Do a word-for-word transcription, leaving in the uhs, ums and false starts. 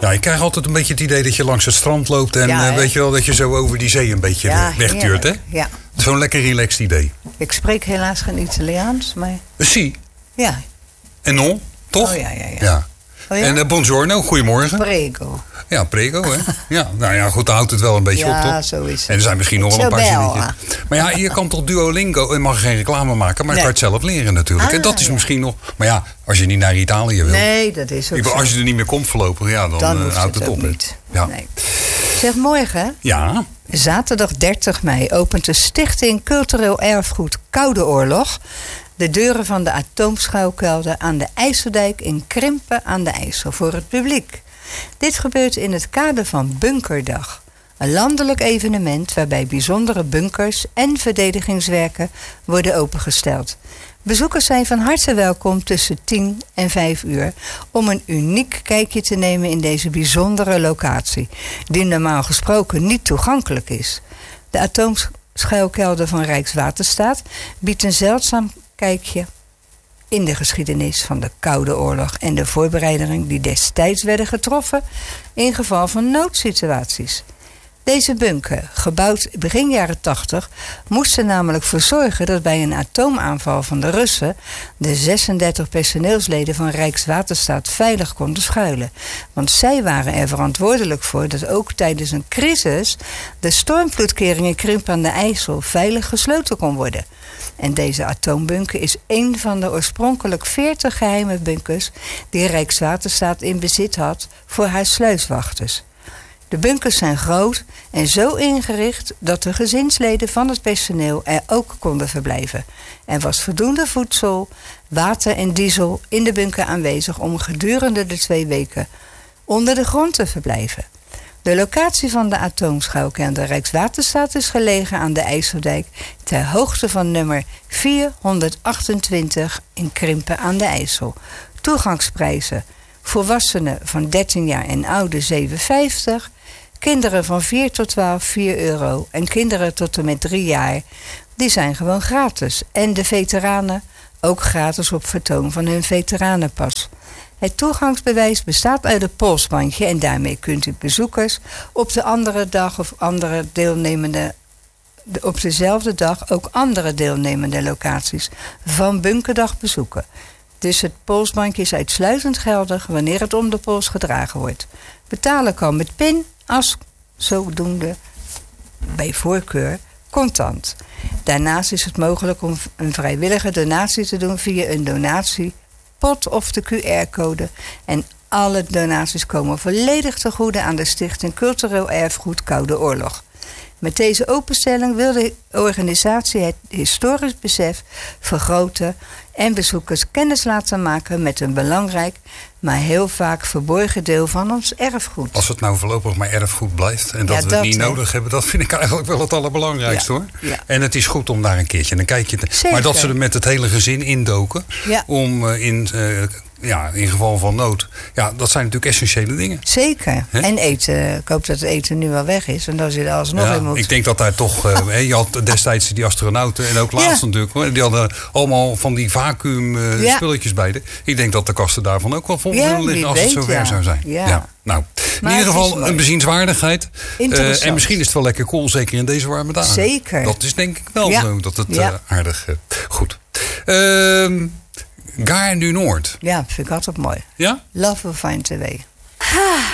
Ja, ik krijg altijd een beetje het idee dat je langs het strand loopt... en Ja, uh, weet je wel, dat je zo over die zee een beetje ja, wegtuurt, hè? Ja. Zo'n lekker relaxed idee. Ik spreek helaas geen Italiaans, maar... Si. Ja. En non, toch? Oh ja, ja, ja. ja. Oh, ja? En uh, buongiorno, goedemorgen. Prego. Ja, prego, hè? Ja, nou ja, goed, dan houdt het wel een beetje ja, op, toch? Ja, zo is het. En er zijn misschien nog wel een paar Isabella. zinnetjes. Maar ja, je kan toch Duolingo... Je mag geen reclame maken, maar je Nee. kan het zelf leren natuurlijk. Ah, en dat is ja. misschien nog... Maar ja, als je niet naar Italië wil... Nee, dat is ook Ik bedoel, zo. als je er niet meer komt voorlopig, ja, dan, Dan uh, hoeft houdt het het ook op. hè. niet. Ja. Nee. Zeg, morgen, ja, zaterdag dertig mei, opent de Stichting Cultureel Erfgoed Koude Oorlog de deuren van de atoomschuilkelder aan de IJsseldijk in Krimpen aan de IJssel voor het publiek. Dit gebeurt in het kader van Bunkerdag, een landelijk evenement waarbij bijzondere bunkers en verdedigingswerken worden opengesteld. Bezoekers zijn van harte welkom tussen tien en vijf uur om een uniek kijkje te nemen in deze bijzondere locatie, die normaal gesproken niet toegankelijk is. De atoomschuilkelder van Rijkswaterstaat biedt een zeldzaam kijkje in de geschiedenis van de Koude Oorlog en de voorbereidingen die destijds werden getroffen in geval van noodsituaties. Deze bunker, gebouwd begin jaren tachtig, moest er namelijk voor zorgen dat bij een atoomaanval van de Russen de zesendertig personeelsleden van Rijkswaterstaat veilig konden schuilen. Want zij waren er verantwoordelijk voor dat ook tijdens een crisis de stormvloedkering in Krimpen aan de IJssel veilig gesloten kon worden. En deze atoombunker is één van de oorspronkelijk veertig geheime bunkers die Rijkswaterstaat in bezit had voor haar sluiswachters. De bunkers zijn groot en zo ingericht dat de gezinsleden van het personeel er ook konden verblijven. Er was voldoende voedsel, water en diesel in de bunker aanwezig om gedurende de twee weken onder de grond te verblijven. De locatie van de atoomschuilkelder Rijkswaterstaat is gelegen aan de IJsseldijk ter hoogte van nummer vierhonderdachtentwintig in Krimpen aan de IJssel. Toegangsprijzen: volwassenen van dertien jaar en ouder zeven euro vijftig, kinderen van vier tot twaalf vier euro en kinderen tot en met drie jaar, die zijn gewoon gratis. En de veteranen ook gratis op vertoon van hun veteranenpas. Het toegangsbewijs bestaat uit een polsbandje en daarmee kunt u bezoekers op de andere dag of andere deelnemende, op dezelfde dag ook andere deelnemende locaties van Bunkerdag bezoeken. Dus het polsbandje is uitsluitend geldig wanneer het om de pols gedragen wordt. Betalen kan met pin, als zodoende bij voorkeur contant. Daarnaast is het mogelijk om een vrijwillige donatie te doen via een donatiepot of de Q R-code. En alle donaties komen volledig ten goede aan de Stichting Cultureel Erfgoed Koude Oorlog. Met deze openstelling wil de organisatie het historisch besef vergroten en bezoekers kennis laten maken met een belangrijk, maar heel vaak verborgen deel van ons erfgoed. Als het nou voorlopig maar erfgoed blijft en dat Ja, we dat, het niet hè. nodig hebben, dat vind ik eigenlijk wel het allerbelangrijkste, Ja, hoor. ja. En het is goed om daar een keertje een kijkje te... Zeker. Maar dat ze er met het hele gezin indoken, Ja. om uh, in, uh, ja, in geval van nood, ja, dat zijn natuurlijk essentiële dingen. Zeker. He? En eten. Ik hoop dat het eten nu wel weg is en dat je er alsnog Ja, in moet. ik denk dat daar toch... Uh, he, je had destijds die astronauten en ook laatst Ja. natuurlijk, hoor, die hadden allemaal van die vacuüm uh, Ja. spulletjes bij de. Ik denk dat de kasten daarvan ook wel vol Ja, zullen liggen wie als het weet, zover ja. zou zijn. Ja. Nou, Maar in ieder het is geval mooi. een bezienswaardigheid. Interessant. Uh, en misschien is het wel lekker cool, zeker in deze warme dagen. Zeker. Dat is denk ik wel Ja. zo, dat het Ja. uh, aardig uh, goed. Uh, Gare du Noord. Ja, vind ik altijd mooi. Ja? Love will find a way.